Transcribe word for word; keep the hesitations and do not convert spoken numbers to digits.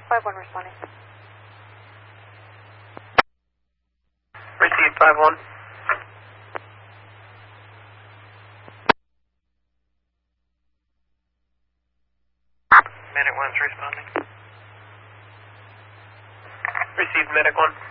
five one responding. Received five one. Medic one's responding. Received medic one.